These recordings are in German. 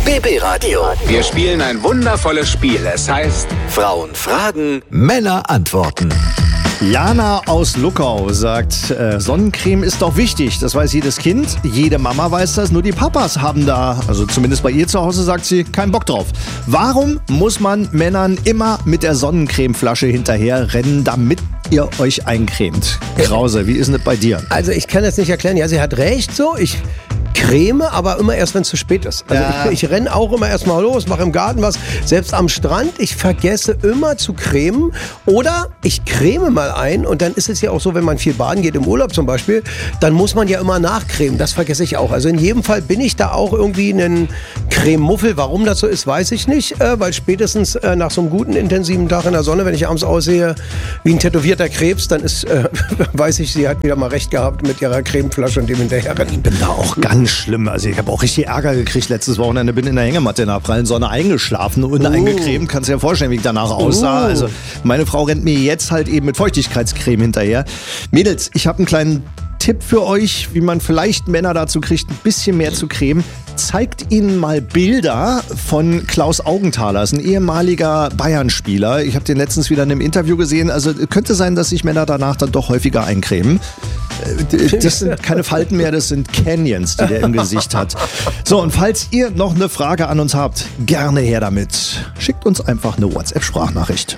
BB Radio. Wir spielen ein wundervolles Spiel. Es heißt Frauen fragen, Männer antworten. Jana aus Luckau sagt, Sonnencreme ist doch wichtig. Das weiß jedes Kind, jede Mama weiß das. Nur die Papas haben da, also zumindest bei ihr zu Hause, sagt sie, keinen Bock drauf. Warum muss man Männern immer mit der Sonnencremeflasche hinterher rennen, damit ihr euch eincremt? Krause, wie ist denn das bei dir? Also ich kann das nicht erklären. Ja, sie hat recht so. Ich creme, aber immer erst, wenn es zu spät ist. Also ich renne auch immer erst mal los, mache im Garten was. Selbst am Strand, ich vergesse immer zu cremen. Oder ich creme mal ein und dann ist es ja auch so, wenn man viel baden geht, im Urlaub zum Beispiel, dann muss man ja immer nachcremen. Das vergesse ich auch. Also in jedem Fall bin ich da auch irgendwie ein Crememuffel. Warum das so ist, weiß ich nicht. Weil spätestens nach so einem guten, intensiven Tag in der Sonne, wenn ich abends aussehe wie ein tätowierter Krebs, dann ist, weiß ich, sie hat wieder mal recht gehabt mit ihrer Cremeflasche und dem hinterherrennen. Ich bin da auch ganz schlimm. Also ich habe auch richtig Ärger gekriegt letztes Wochenende. Bin in der Hängematte in der prallen Sonne eingeschlafen und eingecremt. Kannst dir ja vorstellen, wie ich danach aussah. Also meine Frau rennt mir jetzt halt eben mit Feuchtigkeitscreme hinterher. Mädels, ich habe einen kleinen Tipp für euch, wie man vielleicht Männer dazu kriegt, ein bisschen mehr zu cremen. Zeigt ihnen mal Bilder von Klaus Augenthaler, das ist ein ehemaliger Bayern-Spieler. Ich habe den letztens wieder in einem Interview gesehen. Also könnte sein, dass sich Männer danach dann doch häufiger eincremen. Das sind keine Falten mehr, das sind Canyons, die der im Gesicht hat. So, und falls ihr noch eine Frage an uns habt, gerne her damit. Schickt uns einfach eine WhatsApp-Sprachnachricht.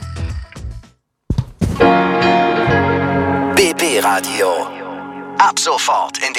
BB Radio. Ab sofort in